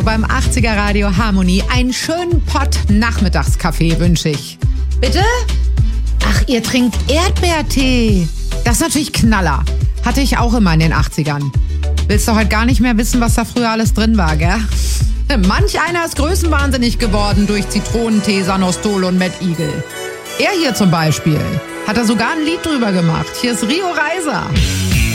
Radio, beim 80er Radio Harmonie. Einen schönen Pott Nachmittagskaffee wünsche ich. Bitte? Ach, ihr trinkt Erdbeertee. Das ist natürlich Knaller. Hatte ich auch immer in den 80ern. Willst du heute gar nicht mehr wissen, was da früher alles drin war, gell? Manch einer ist größenwahnsinnig geworden durch Zitronentee, Sanostol und Mad Eagle. Er hier zum Beispiel hat da sogar ein Lied drüber gemacht. Hier ist Rio Reiser.